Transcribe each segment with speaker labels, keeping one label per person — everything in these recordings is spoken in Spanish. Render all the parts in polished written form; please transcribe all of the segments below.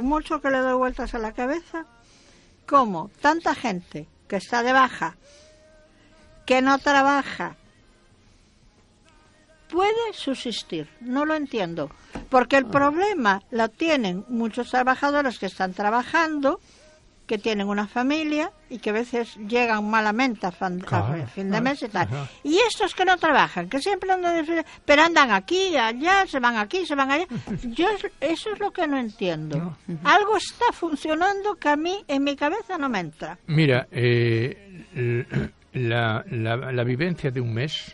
Speaker 1: mucho que le doy vueltas a la cabeza, cómo tanta gente que está de baja, que no trabaja, puede subsistir. No lo entiendo. Porque el problema lo tienen muchos trabajadores que están trabajando, que tienen una familia y que a veces llegan malamente a fin de mes y tal. Y estos que no trabajan, que siempre andan pero andan aquí, allá, se van aquí, se van allá. Yo eso es lo que no entiendo. Algo está funcionando que a mí en mi cabeza no me entra.
Speaker 2: Mira, la vivencia de un mes,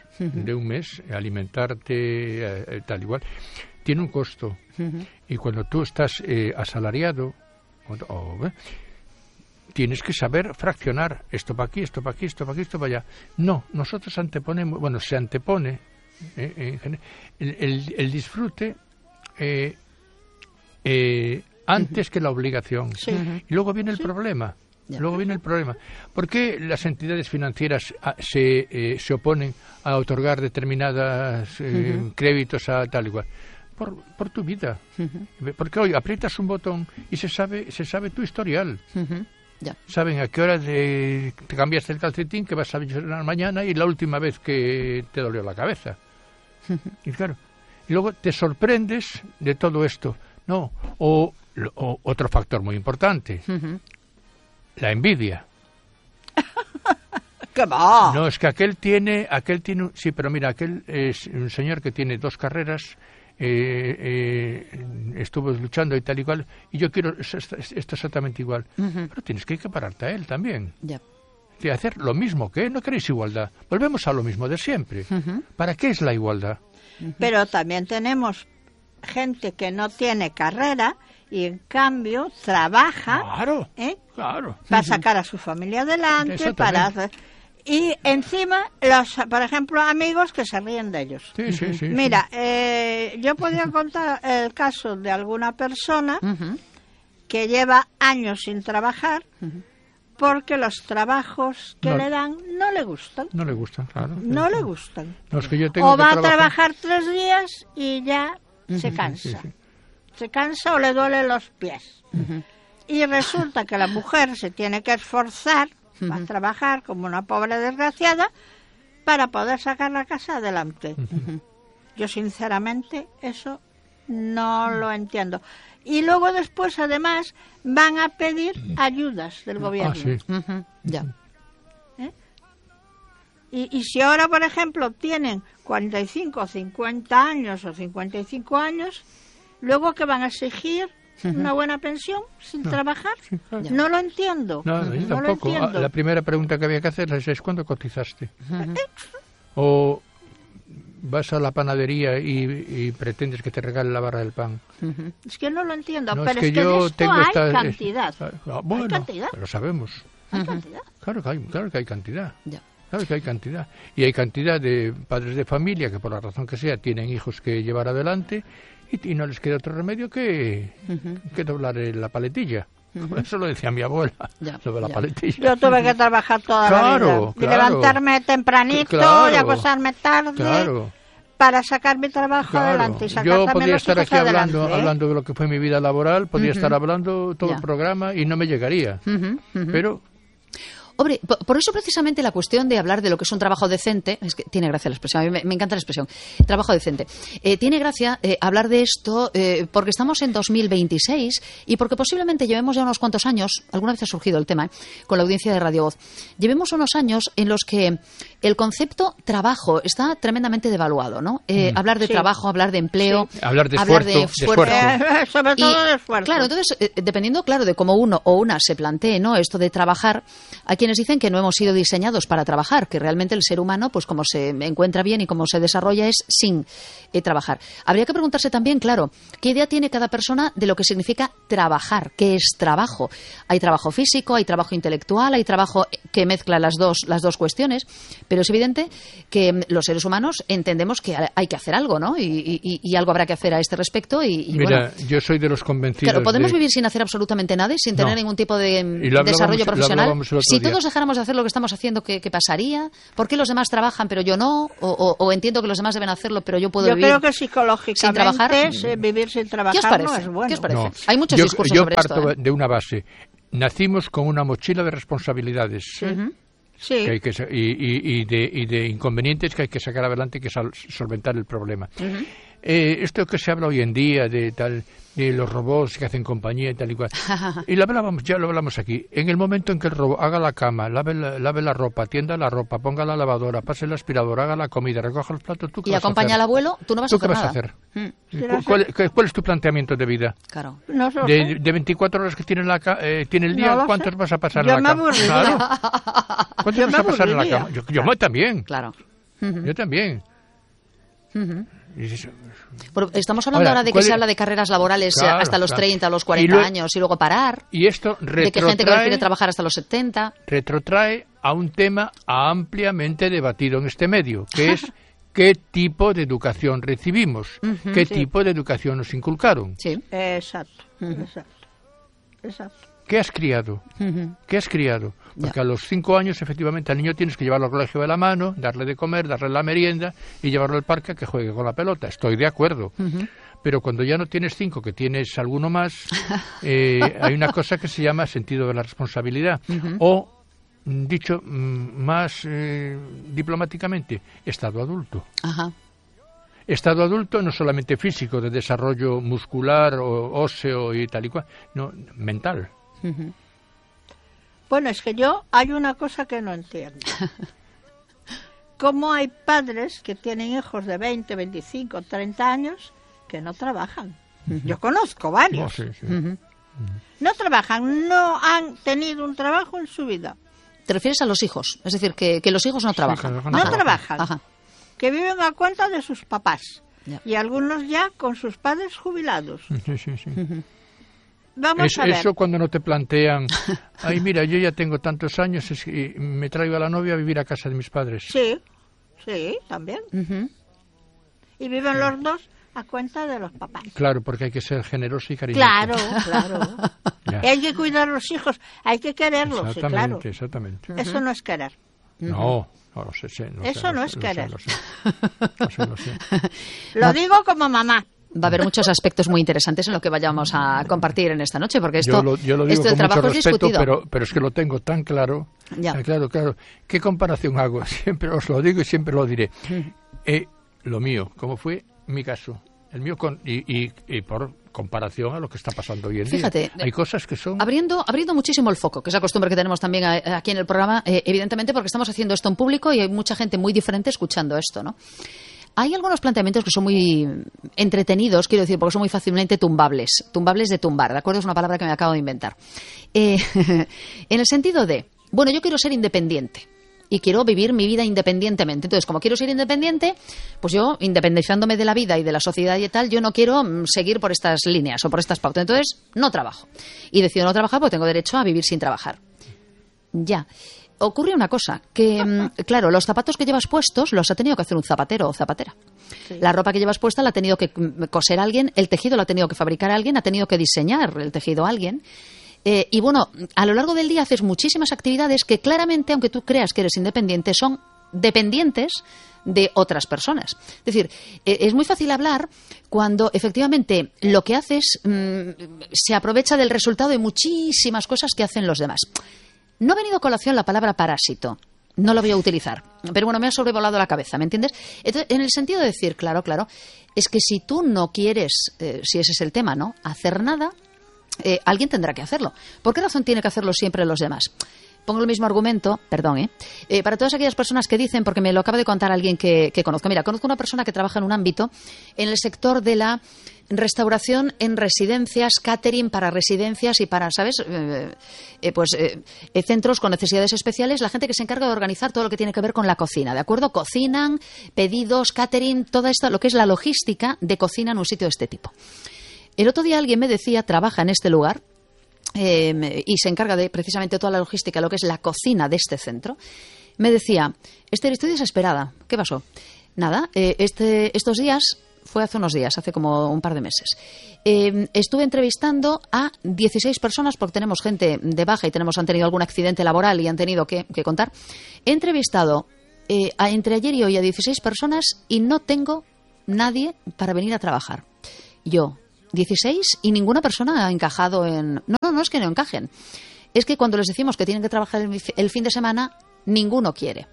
Speaker 2: alimentarte tal igual, tiene un costo. Y cuando tú estás asalariado, tienes que saber fraccionar esto para aquí, esto para aquí, esto para aquí, esto para allá. No, nosotros anteponemos, se antepone el disfrute antes que la obligación. Sí. Y luego viene el problema. ¿Por qué las entidades financieras se oponen a otorgar determinados créditos a tal igual? Por tu vida. Porque hoy aprietas un botón y se sabe tu historial. Ya. Saben a qué hora te cambiaste el calcetín, que vas a desayunar mañana y la última vez que te dolió la cabeza. Y claro, y luego te sorprendes de todo esto. No, o otro factor muy importante, la envidia.
Speaker 1: ¡Qué va!
Speaker 2: No, es que aquel tiene sí, pero mira, aquel es un señor que tiene 2 carreras, estuvo luchando y tal y cual, y yo quiero esto exactamente igual. Pero tienes que equipararte a él también. De hacer lo mismo que él. No queréis igualdad. Volvemos a lo mismo de siempre. ¿Para qué es la igualdad?
Speaker 1: Pero también tenemos gente que no tiene carrera y en cambio trabaja para sacar a su familia adelante, para hacer... Y encima, por ejemplo, amigos que se ríen de ellos.
Speaker 2: Sí.
Speaker 1: Mira, yo podría contar el caso de alguna persona que lleva años sin trabajar porque los trabajos que le dan no le gustan.
Speaker 2: No le gustan, claro.
Speaker 1: No le gustan.
Speaker 2: No, es que yo tengo
Speaker 1: o va a trabajar 3 días y ya se cansa. Se cansa o le duelen los pies. Y resulta que la mujer se tiene que esforzar a trabajar como una pobre desgraciada para poder sacar la casa adelante. Yo sinceramente eso no lo entiendo. Y luego después además van a pedir ayudas del gobierno. Y si ahora, por ejemplo, tienen 45 o 50 años o 55 años, luego que van a exigir una buena pensión sin trabajar. Claro. No lo entiendo.
Speaker 2: No, yo tampoco. La primera pregunta que había que hacer es ¿cuándo cotizaste? O vas a la panadería y pretendes que te regale la barra del pan.
Speaker 1: Es que no lo entiendo, pero es que de esto hay cantidad.
Speaker 2: Bueno,
Speaker 1: hay cantidad.
Speaker 2: Lo sabemos.
Speaker 1: Hay cantidad.
Speaker 2: Claro que hay cantidad. Claro que hay cantidad. Y hay cantidad de padres de familia que por la razón que sea tienen hijos que llevar adelante y no les queda otro remedio que doblar la paletilla. Eso lo decía mi abuela, sobre la paletilla.
Speaker 1: Yo tuve que trabajar toda la vida. Y levantarme tempranito y acostarme tarde para sacar mi trabajo adelante. Y
Speaker 2: yo podría estar aquí hablando de lo que fue mi vida laboral, podría estar hablando todo el programa y no me llegaría. Pero...
Speaker 3: Hombre, por eso precisamente la cuestión de hablar de lo que es un trabajo decente, es que tiene gracia la expresión, a mí me encanta la expresión, trabajo decente. Tiene gracia hablar de esto porque estamos en 2026 y porque posiblemente llevemos ya unos cuantos años, alguna vez ha surgido el tema, con la audiencia de Radio Voz, llevemos unos años en los que el concepto trabajo está tremendamente devaluado, ¿no? Hablar de trabajo, hablar de empleo,
Speaker 2: hablar de esfuerzo.
Speaker 1: Sobre todo de esfuerzo.
Speaker 3: Claro, entonces, dependiendo, de cómo uno o una se plantee, ¿no? Esto de trabajar, aquí quienes dicen que no hemos sido diseñados para trabajar, que realmente el ser humano, pues como se encuentra bien y como se desarrolla es sin trabajar. Habría que preguntarse también, claro, ¿qué idea tiene cada persona de lo que significa trabajar? ¿Qué es trabajo? Hay trabajo físico, hay trabajo intelectual, hay trabajo que mezcla las dos cuestiones, pero es evidente que los seres humanos entendemos que hay que hacer algo, ¿no? Y algo habrá que hacer a este respecto.
Speaker 2: Mira, yo soy de los convencidos.
Speaker 3: Claro, podemos vivir sin hacer absolutamente nada y sin tener ningún tipo de desarrollo profesional. Si todos dejáramos de hacer lo que estamos haciendo, ¿qué pasaría? ¿Por qué los demás trabajan pero yo no? ¿O entiendo que los demás deben hacerlo pero yo puedo vivir
Speaker 1: sin trabajar? Yo creo que psicológicamente vivir sin trabajar
Speaker 3: ¿Qué os parece?
Speaker 1: no es bueno.
Speaker 3: ¿Qué os parece?
Speaker 2: No.
Speaker 3: Hay muchos discursos sobre esto.
Speaker 2: Yo parto de una base. Nacimos con una mochila de responsabilidades.
Speaker 1: Sí.
Speaker 2: Y de inconvenientes que hay que sacar adelante y que solventar el problema. Esto que se habla hoy en día de los robots que hacen compañía y tal y cual. Y ya lo hablamos aquí. En el momento en que el robot haga la cama, lave la ropa, tienda la ropa, ponga la lavadora, pase la aspiradora, haga la comida, recoja los platos, ¿tú qué vas a hacer?
Speaker 3: Y acompaña al abuelo, tú no vas a hacer nada.
Speaker 2: ¿Qué vas a hacer? ¿Cuál es tu planteamiento de vida?
Speaker 3: Claro.
Speaker 1: No sé.
Speaker 2: De 24 horas que tiene el día,
Speaker 1: No
Speaker 2: ¿cuántos vas a pasar
Speaker 1: yo
Speaker 2: en la cama? Claro. ¿Cuántos vas a pasar en la cama? Yo también.
Speaker 3: Claro.
Speaker 2: Yo también.
Speaker 3: Bueno, estamos hablando ahora de que se habla de carreras laborales hasta los 30 o los 40 años y luego parar.
Speaker 2: Y esto
Speaker 3: de que gente que quiere trabajar hasta los 70.
Speaker 2: Retrotrae a un tema ampliamente debatido en este medio, que es qué tipo de educación recibimos, qué tipo de educación nos inculcaron.
Speaker 3: Sí.
Speaker 1: Exacto.
Speaker 2: ¿Qué has criado? ¿Qué has criado? Porque a los 5 años, efectivamente, al niño tienes que llevarlo al colegio de la mano, darle de comer, darle la merienda y llevarlo al parque a que juegue con la pelota. Estoy de acuerdo. Pero cuando ya no tienes 5, que tienes alguno más, hay una cosa que se llama sentido de la responsabilidad. O, dicho más diplomáticamente, estado adulto. Estado adulto no solamente físico, de desarrollo muscular o óseo y tal y cual, no, mental.
Speaker 1: Bueno, es que hay una cosa que no entiendo. ¿Cómo hay padres que tienen hijos de 20, 25, 30 años que no trabajan? Yo conozco varios. No trabajan, no han tenido un trabajo en su vida.
Speaker 3: ¿Te refieres a los hijos? Es decir, que los hijos no trabajan.
Speaker 1: No trabajan. Que viven a cuenta de sus papás. Y algunos ya con sus padres jubilados. Vamos a ver.
Speaker 2: Eso cuando no te plantean, ay, mira, yo ya tengo tantos años y me traigo a la novia a vivir a casa de mis padres.
Speaker 1: Sí, también. Y viven los dos a cuenta de los papás.
Speaker 2: Claro, porque hay que ser generoso y cariñoso.
Speaker 1: Claro. Y hay que cuidar a los hijos, hay que quererlos, claro.
Speaker 2: Exactamente.
Speaker 1: Eso no es querer.
Speaker 2: No sé.
Speaker 1: Eso no es querer.
Speaker 2: Lo sé.
Speaker 1: Lo digo como mamá.
Speaker 3: Va a haber muchos aspectos muy interesantes en lo que vayamos a compartir en esta noche, porque
Speaker 2: yo lo digo
Speaker 3: esto del
Speaker 2: con
Speaker 3: trabajo
Speaker 2: mucho
Speaker 3: es
Speaker 2: respeto,
Speaker 3: discutido.
Speaker 2: pero es que lo tengo tan claro. Claro. ¿Qué comparación hago? Siempre os lo digo y siempre lo diré. Lo mío, ¿cómo fue mi caso? El mío y por comparación a lo que está pasando hoy en día.
Speaker 3: Fíjate,
Speaker 2: hay cosas que son...
Speaker 3: Abriendo muchísimo el foco, que es la costumbre que tenemos también aquí en el programa, evidentemente porque estamos haciendo esto en público y hay mucha gente muy diferente escuchando esto, ¿no? Hay algunos planteamientos que son muy entretenidos, quiero decir, porque son muy fácilmente tumbables de tumbar, ¿de acuerdo? Es una palabra que me acabo de inventar. En el sentido de, bueno, yo quiero ser independiente y quiero vivir mi vida independientemente. Entonces, como quiero ser independiente, pues yo, independizándome de la vida y de la sociedad y tal, yo no quiero seguir por estas líneas o por estas pautas. Entonces, no trabajo. Y decido no trabajar porque tengo derecho a vivir sin trabajar. Ya. Ocurre una cosa, que, claro, los zapatos que llevas puestos los ha tenido que hacer un zapatero o zapatera. Sí. La ropa que llevas puesta la ha tenido que coser alguien, el tejido lo ha tenido que fabricar alguien, ha tenido que diseñar el tejido alguien. Y bueno, a lo largo del día haces muchísimas actividades que claramente, aunque tú creas que eres independiente, son dependientes de otras personas. Es decir, es muy fácil hablar cuando efectivamente lo que haces se aprovecha del resultado de muchísimas cosas que hacen los demás. No ha venido a colación la palabra parásito. No lo voy a utilizar. Pero bueno, me ha sobrevolado la cabeza, ¿me entiendes? Entonces, en el sentido de decir, claro, es que si tú no quieres, si ese es el tema, ¿no?, hacer nada, alguien tendrá que hacerlo. ¿Por qué razón tiene que hacerlo siempre los demás? Pongo el mismo argumento, perdón, para todas aquellas personas que dicen, porque me lo acaba de contar alguien que conozco. Mira, conozco una persona que trabaja en un ámbito, en el sector de la restauración en residencias, catering para residencias y para, ¿sabes? Centros con necesidades especiales, la gente que se encarga de organizar todo lo que tiene que ver con la cocina, ¿de acuerdo? Cocinan, pedidos, catering, toda esta, lo que es la logística de cocina en un sitio de este tipo. El otro día alguien me decía, trabaja en este lugar, y se encarga de precisamente toda la logística, lo que es la cocina de este centro, me decía: Esther, estoy desesperada. ¿Qué pasó? Nada, estos días, fue hace unos días, hace como un par de meses, estuve entrevistando a 16 personas, porque tenemos gente de baja y han tenido algún accidente laboral y han tenido que contar. He entrevistado entre ayer y hoy a 16 personas y no tengo nadie para venir a trabajar. Yo, 16, y ninguna persona ha encajado en... No es que no encajen. Es que cuando les decimos que tienen que trabajar el fin de semana, ninguno quiere.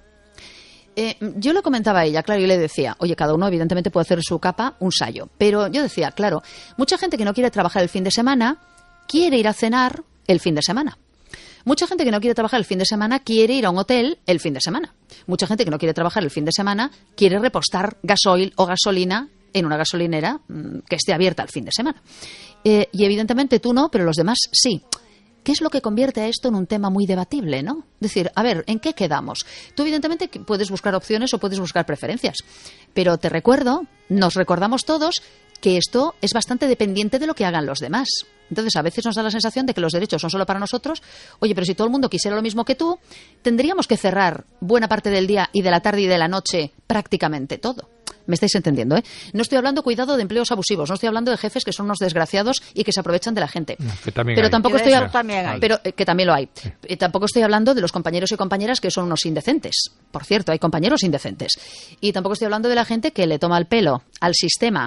Speaker 3: Yo le comentaba a ella, claro, y le decía, oye, cada uno evidentemente puede hacer su capa un sayo. Pero yo decía, claro, mucha gente que no quiere trabajar el fin de semana quiere ir a cenar el fin de semana. Mucha gente que no quiere trabajar el fin de semana quiere ir a un hotel el fin de semana. Mucha gente que no quiere trabajar el fin de semana quiere repostar gasoil o gasolina en una gasolinera que esté abierta el fin de semana. Y evidentemente tú no, pero los demás sí. ¿Qué es lo que convierte a esto en un tema muy debatible, no? Es decir, a ver, ¿en qué quedamos? Tú evidentemente puedes buscar opciones o puedes buscar preferencias, pero te recuerdo, nos recordamos todos, que esto es bastante dependiente de lo que hagan los demás. Entonces, a veces nos da la sensación de que los derechos son solo para nosotros. Oye, pero si todo el mundo quisiera lo mismo que tú, tendríamos que cerrar buena parte del día y de la tarde y de la noche prácticamente todo. Me estáis entendiendo, ¿eh? No estoy hablando, cuidado, de empleos abusivos. No estoy hablando de jefes que son unos desgraciados y que se aprovechan de la gente.
Speaker 2: Que también
Speaker 3: pero
Speaker 2: hay.
Speaker 3: Tampoco estoy
Speaker 1: pero
Speaker 3: que también lo hay.
Speaker 2: Sí.
Speaker 3: Tampoco estoy hablando de los compañeros y compañeras que son unos indecentes. Por cierto, hay compañeros indecentes. Y tampoco estoy hablando de la gente que le toma el pelo al sistema,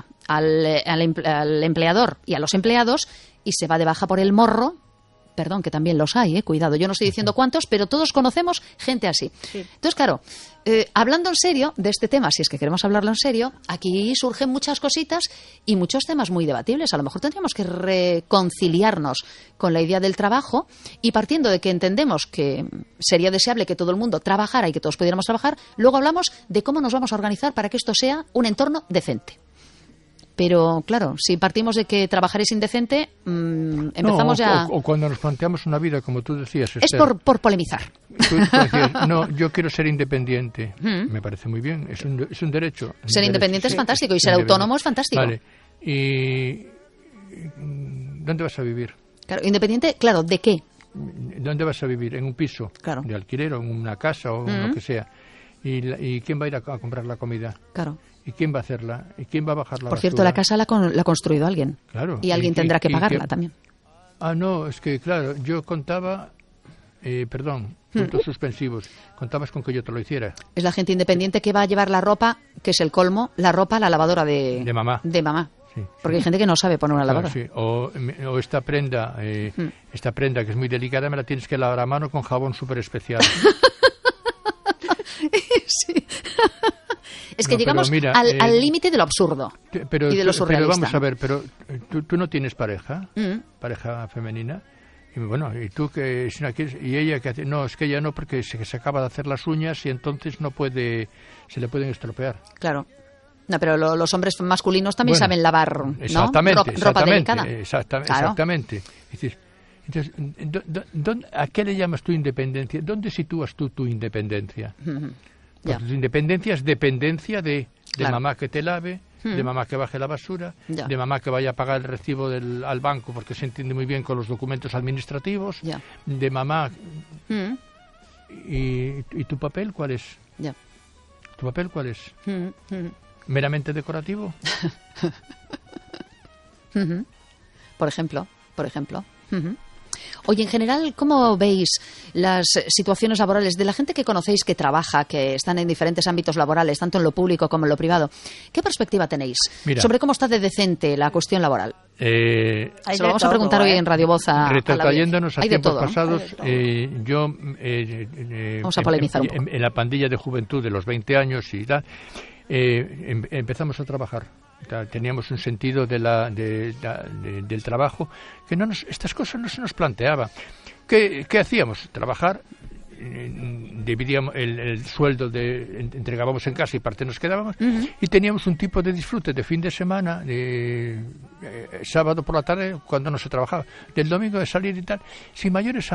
Speaker 3: al empleador y a los empleados y se va de baja por el morro. Perdón, que también los hay, cuidado. Yo no estoy diciendo cuántos, pero todos conocemos gente así. Sí. Entonces, claro, hablando en serio de este tema, si es que queremos hablarlo en serio, aquí surgen muchas cositas y muchos temas muy debatibles. A lo mejor tendríamos que reconciliarnos con la idea del trabajo y partiendo de que entendemos que sería deseable que todo el mundo trabajara y que todos pudiéramos trabajar, luego hablamos de cómo nos vamos a organizar para que esto sea un entorno decente. Pero, claro, si partimos de que trabajar es indecente, empezamos ya...
Speaker 2: O cuando nos planteamos una vida, como tú decías,
Speaker 3: es
Speaker 2: Esther,
Speaker 3: por polemizar.
Speaker 2: Tú decías, no, yo quiero ser independiente. Me parece muy bien, es un derecho.
Speaker 3: Ser independiente es fantástico y ser autónomo es fantástico.
Speaker 2: Vale. ¿Y dónde vas a vivir?
Speaker 3: Claro, independiente, claro, ¿de qué?
Speaker 2: ¿Dónde vas a vivir? ¿En un piso?
Speaker 3: Claro.
Speaker 2: ¿De alquiler o en una casa o lo que sea? ¿Y quién va a ir a comprar la comida?
Speaker 3: Claro.
Speaker 2: ¿Y quién va a hacerla? ¿Y quién va a bajar la
Speaker 3: Por cierto, la casa la ha construido alguien.
Speaker 2: Claro.
Speaker 3: Y alguien tendrá que pagarla también.
Speaker 2: Ah, no, es que, claro, yo contaba... puntos suspensivos. Contabas con que yo te lo hiciera.
Speaker 3: Es la gente independiente que va a llevar la ropa, que es el colmo, la ropa a la lavadora de mamá. De mamá. Sí, porque hay gente que no sabe poner una lavadora.
Speaker 2: Sí. O esta prenda, esta prenda que es muy delicada, me la tienes que lavar a mano con jabón súper especial.
Speaker 3: Sí. Es que llegamos al límite de lo absurdo y de lo surrealista.
Speaker 2: Pero vamos a ver, pero tú no tienes pareja, pareja femenina, y bueno, y tú que si no quieres, y ella que hace, no, es que ella no, porque se acaba de hacer las uñas y entonces no puede, se le pueden estropear.
Speaker 3: Claro. No, pero los hombres masculinos también saben lavar, ¿no?
Speaker 2: Ropa
Speaker 3: delicada.
Speaker 2: Exactamente. Entonces, ¿a qué le llamas tu independencia? ¿Dónde sitúas tú tu independencia? Porque tu independencia es dependencia de mamá que te lave, de mamá que baje la basura, de mamá que vaya a pagar el recibo al banco porque se entiende muy bien con los documentos administrativos, de mamá. ¿Y tu papel cuál es? ¿Tu papel cuál es? ¿Meramente decorativo?
Speaker 3: Por ejemplo. Oye, en general, ¿cómo veis las situaciones laborales de la gente que conocéis que trabaja, que están en diferentes ámbitos laborales, tanto en lo público como en lo privado? ¿Qué perspectiva tenéis sobre cómo está de decente la cuestión laboral? Se lo vamos a preguntar hoy en Radio Voz a
Speaker 2: retrotrayéndonos a tiempos
Speaker 3: todo,
Speaker 2: pasados,
Speaker 3: yo vamos a polemizar un poco.
Speaker 2: En la pandilla de juventud de los 20 años y tal, empezamos a trabajar. Teníamos un sentido del trabajo que estas cosas no se nos planteaba. ¿Qué hacíamos? Trabajar, dividíamos el sueldo, entregábamos en casa y parte nos quedábamos, y teníamos un tipo de disfrute de fin de semana, sábado por la tarde cuando no se trabajaba, del domingo de salir y tal, sin mayores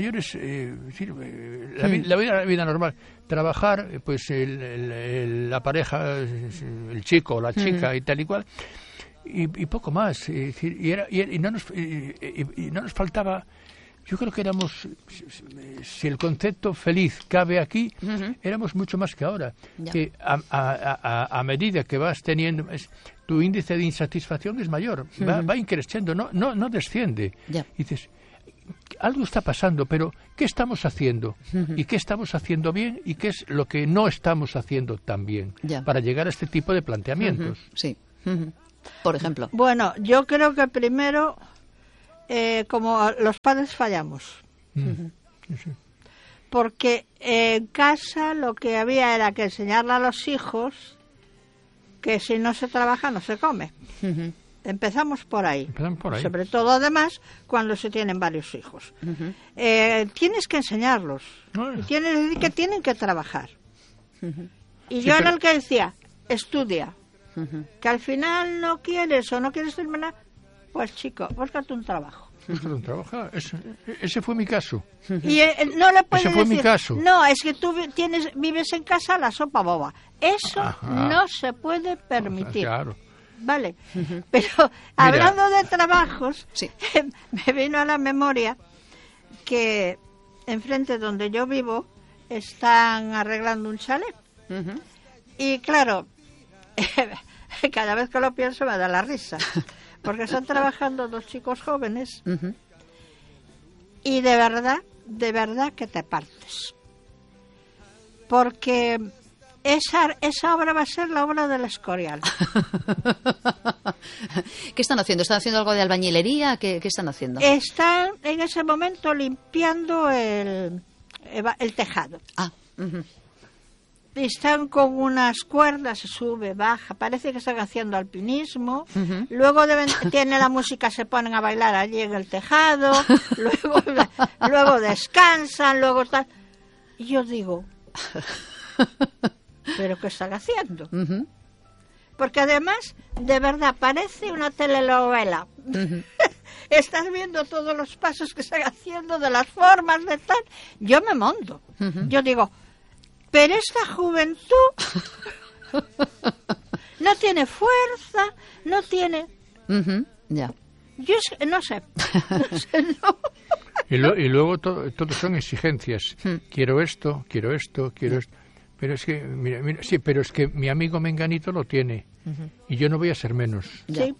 Speaker 2: la vida normal. Trabajar, pues la pareja, el chico o la chica y tal y cual, y poco más. Y no nos faltaba. Yo creo que éramos, si el concepto feliz cabe aquí, éramos mucho más que ahora. Ya. Que a medida que vas teniendo, tu índice de insatisfacción es mayor, va increciendo, no desciende.
Speaker 3: Ya.
Speaker 2: Y dices, algo está pasando, pero ¿qué estamos haciendo? ¿Y qué estamos haciendo bien? ¿Y qué es lo que no estamos haciendo tan bien?
Speaker 3: Ya.
Speaker 2: Para llegar a este tipo de planteamientos.
Speaker 3: Sí. Por ejemplo.
Speaker 1: Bueno, yo creo que primero, como los padres fallamos.
Speaker 2: Sí.
Speaker 1: Porque en casa lo que había era que enseñarle a los hijos que si no se trabaja no se come. Empezamos por ahí. Sobre todo, además, cuando se tienen varios hijos. Tienes que enseñarlos. Tienes que decir que tienen que trabajar. Y yo era el que decía, estudia. Que al final no quieres o no quieres terminar, pues chico, búscate un trabajo.
Speaker 2: Ese fue mi caso.
Speaker 1: Y no le puedes
Speaker 2: ese fue
Speaker 1: decir,
Speaker 2: mi caso.
Speaker 1: No, es que tú vives en casa la sopa boba. Eso no se puede permitir.
Speaker 2: Claro.
Speaker 1: Vale, pero hablando de trabajos,
Speaker 3: sí.
Speaker 1: Me vino a la memoria que enfrente donde yo vivo están arreglando un chalet. Y claro, cada vez que lo pienso me da la risa, porque están trabajando dos chicos jóvenes y de verdad que te partes. Porque esa obra va a ser la obra del Escorial.
Speaker 3: ¿Qué están haciendo? ¿Están haciendo algo de albañilería? ¿Qué están haciendo?
Speaker 1: Están en ese momento limpiando el tejado. Están con unas cuerdas, se sube, baja, parece que están haciendo alpinismo. Luego tiene la música, se ponen a bailar allí en el tejado. luego descansan, luego tal. Y yo digo, ¿pero qué están haciendo? Porque además, de verdad, parece una telenovela. Estás viendo todos los pasos que están haciendo, de las formas de tal. Yo me monto. Yo digo, pero esta juventud no tiene fuerza, no tiene...
Speaker 3: Ya.
Speaker 1: Yo no sé.
Speaker 2: Y luego todo son exigencias. Quiero esto. Pero es que, mira, sí, pero es que mi amigo Menganito lo tiene. Y yo no voy a ser menos.
Speaker 1: Sí.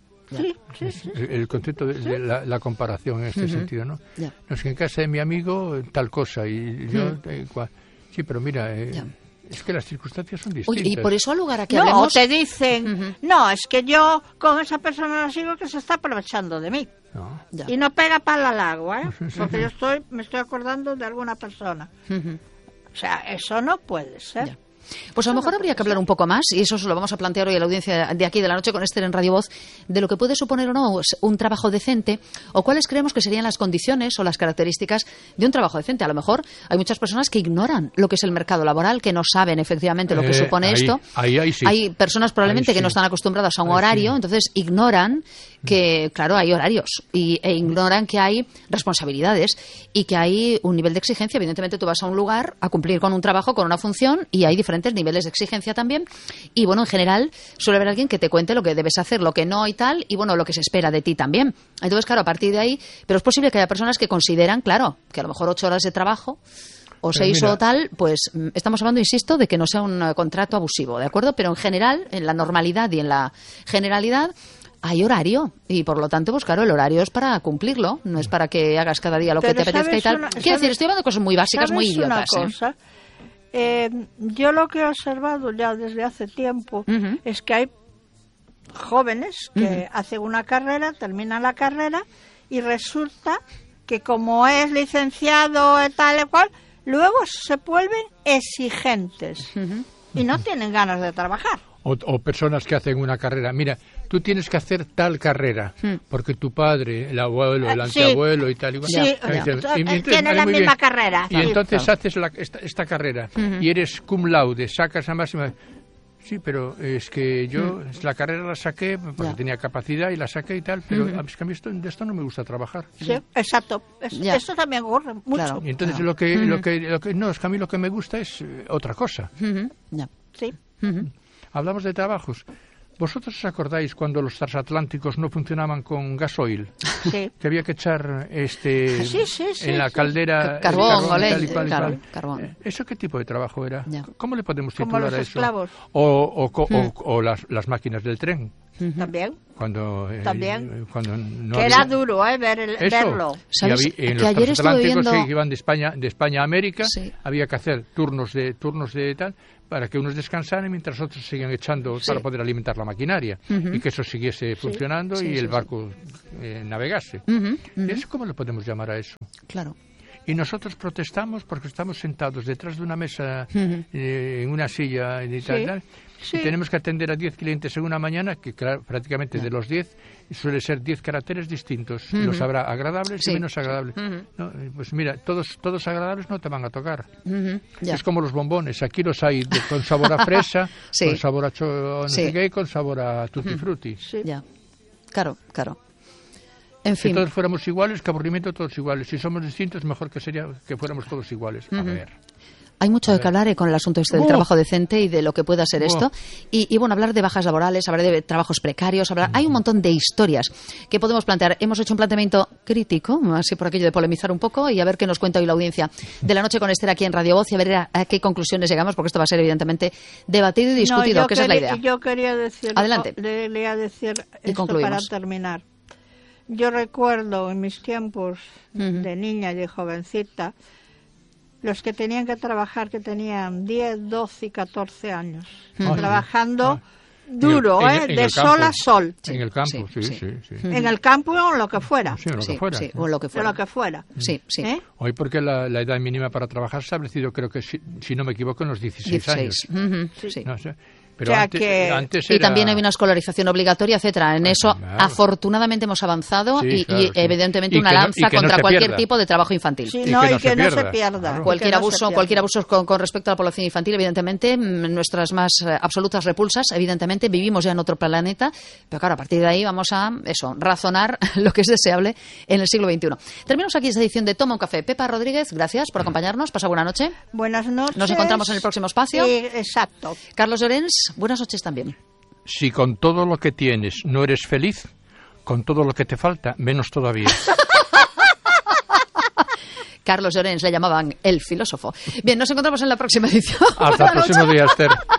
Speaker 2: El concepto de la comparación en este sentido, ¿no? No es que en casa de mi amigo tal cosa y yo... Sí, pero mira, es que las circunstancias son distintas.
Speaker 3: Oye, y por eso al lugar a que
Speaker 1: no,
Speaker 3: hablemos...
Speaker 1: te dicen, no, es que yo con esa persona no sigo que se está aprovechando de mí.
Speaker 2: No.
Speaker 1: Y no pega pala al agua, ¿eh? Porque yo me estoy acordando de alguna persona. O sea, eso no puede ser.
Speaker 3: Ya. Pues a lo mejor habría que hablar un poco más, y eso se lo vamos a plantear hoy a la audiencia de aquí de la noche con Esther en Radio Voz, de lo que puede suponer o no un trabajo decente, o cuáles creemos que serían las condiciones o las características de un trabajo decente. A lo mejor hay muchas personas que ignoran lo que es el mercado laboral, que no saben efectivamente lo que supone esto.
Speaker 2: Ahí sí.
Speaker 3: Hay personas probablemente que no están acostumbradas a un horario, entonces ignoran que, claro, hay horarios e ignoran que hay responsabilidades y que hay un nivel de exigencia. Evidentemente tú vas a un lugar a cumplir con un trabajo, con una función, y hay diferentes niveles de exigencia también, y bueno, en general suele haber alguien que te cuente lo que debes hacer, lo que no y tal, y bueno, lo que se espera de ti también. Entonces, claro, a partir de ahí, pero es posible que haya personas que consideran, claro, que a lo mejor 8 horas de trabajo o 6 o tal, pues estamos hablando, insisto, de que no sea un contrato abusivo, ¿de acuerdo? Pero en general, en la normalidad y en la generalidad, hay horario, y por lo tanto, pues claro, el horario es para cumplirlo, no es para que hagas cada día lo que te apetezca y tal. Quiero decir, estoy hablando de cosas muy básicas, muy idiotas.
Speaker 1: Una cosa? Yo lo que he observado ya desde hace tiempo es que hay jóvenes que hacen una carrera, terminan la carrera y resulta que como es licenciado tal y cual, luego se vuelven exigentes y no tienen ganas de trabajar.
Speaker 2: O personas que hacen una carrera. Mira, tú tienes que hacer tal carrera porque tu padre, el abuelo, el anteabuelo y tal. Igual.
Speaker 1: Sí, tiene la misma carrera.
Speaker 2: Y entonces haces esta carrera y eres cum laude, sacas la máxima. Sí, pero es que yo la carrera la saqué porque tenía capacidad y la saqué y tal, pero es que a mí de esto no me gusta trabajar.
Speaker 1: Sí, exacto. Eso también ocurre mucho.
Speaker 3: Claro.
Speaker 2: Y entonces lo que no, es que a mí lo que me gusta es otra cosa.
Speaker 1: Sí.
Speaker 2: Hablamos de trabajos. ¿Vosotros os acordáis cuando los transatlánticos no funcionaban con gasoil?
Speaker 1: Sí.
Speaker 2: Que había que echar
Speaker 1: Sí,
Speaker 2: en la caldera
Speaker 3: Carbón,
Speaker 2: el
Speaker 3: olé,
Speaker 2: tal y cual y
Speaker 3: claro,
Speaker 2: cual.
Speaker 3: carbón.
Speaker 2: ¿Eso qué tipo de trabajo era?
Speaker 3: Ya.
Speaker 2: ¿Cómo le podemos
Speaker 1: Como
Speaker 2: titular
Speaker 1: los
Speaker 2: a eso?
Speaker 1: esclavos.
Speaker 2: O las máquinas del tren.
Speaker 1: También.
Speaker 2: Cuando no
Speaker 1: Que
Speaker 2: había...
Speaker 1: era duro, verlo.
Speaker 3: ¿Sabes?
Speaker 2: Y en
Speaker 3: Que
Speaker 2: los
Speaker 3: ayer estuve
Speaker 2: transatlánticos
Speaker 3: viendo...
Speaker 2: que iban de España a América,
Speaker 3: Sí.
Speaker 2: había que hacer turnos de tal, para que unos descansaran mientras otros seguían echando para poder alimentar la maquinaria y que eso siguiese funcionando y el barco navegase. ¿Eso cómo le podemos llamar a eso?
Speaker 3: Claro.
Speaker 2: Y nosotros protestamos porque estamos sentados detrás de una mesa, en una silla y tal,
Speaker 1: Sí.
Speaker 2: y tenemos que atender a 10 clientes en una mañana, que prácticamente de los 10 suele ser 10 caracteres distintos. Los habrá agradables y menos agradables. ¿No? Pues mira, todos agradables no te van a tocar.
Speaker 3: Ya.
Speaker 2: Es como los bombones. Aquí los hay con sabor a fresa,
Speaker 3: Sí.
Speaker 2: con sabor a no sé qué, con sabor a tutti frutti.
Speaker 1: Sí.
Speaker 3: Ya. Claro, claro. En
Speaker 2: Si
Speaker 3: fin.
Speaker 2: todos fuéramos iguales, qué aburrimiento, todos iguales. Si somos distintos, mejor que sería que fuéramos todos iguales. A ver.
Speaker 3: Hay mucho de que hablar con el asunto del trabajo decente y de lo que pueda ser esto. Y bueno, hablar de bajas laborales, hablar de trabajos precarios, hay un montón de historias que podemos plantear. Hemos hecho un planteamiento crítico, así por aquello de polemizar un poco y a ver qué nos cuenta hoy la audiencia de La Noche con Esther aquí en Radio Voz y a ver a qué conclusiones llegamos, porque esto va a ser evidentemente debatido y discutido, que esa es la idea.
Speaker 1: Yo quería decir,
Speaker 3: Adelante.
Speaker 1: quería decir
Speaker 3: Y
Speaker 1: esto
Speaker 3: concluimos.
Speaker 1: para terminar. Yo recuerdo en mis tiempos de niña y de jovencita, los que tenían que trabajar, que tenían 10, 12 y 14 años, trabajando duro,
Speaker 2: en
Speaker 1: de
Speaker 2: el
Speaker 1: sol
Speaker 2: campo.
Speaker 1: a sol,
Speaker 2: En el campo,
Speaker 3: sí,
Speaker 2: sí.
Speaker 3: sí.
Speaker 1: en el campo o en lo que fuera.
Speaker 2: Sí, en lo que fuera.
Speaker 3: Sí, o lo que
Speaker 1: De
Speaker 3: fuera.
Speaker 1: lo que fuera.
Speaker 3: Sí, sí.
Speaker 1: ¿Eh?
Speaker 2: Hoy porque la edad mínima para trabajar se ha establecido, creo que si no me equivoco, en los 16 años.
Speaker 3: Sí.
Speaker 2: No sé. Pero
Speaker 1: O sea
Speaker 2: antes,
Speaker 1: que-
Speaker 2: antes
Speaker 3: Y
Speaker 2: era...
Speaker 3: también hay una escolarización obligatoria, etcétera. En eso,
Speaker 2: claro.
Speaker 3: afortunadamente, hemos avanzado
Speaker 2: Sí,
Speaker 3: y
Speaker 2: claro, sí.
Speaker 3: evidentemente,
Speaker 2: Y
Speaker 3: una
Speaker 2: que no-
Speaker 3: lanza
Speaker 2: y que no
Speaker 3: contra
Speaker 2: se
Speaker 3: cualquier
Speaker 2: pierda.
Speaker 3: tipo de trabajo infantil.
Speaker 1: Sí,
Speaker 2: Y
Speaker 1: no,
Speaker 2: que no
Speaker 1: y
Speaker 2: se
Speaker 1: que no se
Speaker 2: pierda,
Speaker 1: pierda.
Speaker 2: claro.
Speaker 3: Cualquier
Speaker 1: Que no se
Speaker 3: abuso,
Speaker 1: pierda.
Speaker 3: cualquier abuso con respecto a la población infantil, evidentemente, nuestras más absolutas repulsas, evidentemente, vivimos ya en otro planeta, pero claro, a partir de ahí vamos a, razonar lo que es deseable en el siglo XXI. Terminamos aquí esta edición de Toma un Café. Pepa Rodríguez, gracias por acompañarnos. Pasa buena noche.
Speaker 1: Buenas noches.
Speaker 3: Nos encontramos en el próximo espacio.
Speaker 1: Sí, exacto.
Speaker 3: Carlos Llorens, buenas noches también.
Speaker 2: Si con todo lo que tienes no eres feliz, con todo lo que te falta, menos todavía.
Speaker 3: Carlos Llorens le llamaban el filósofo. Bien, nos encontramos en la próxima edición.
Speaker 2: Hasta el próximo día, Esther.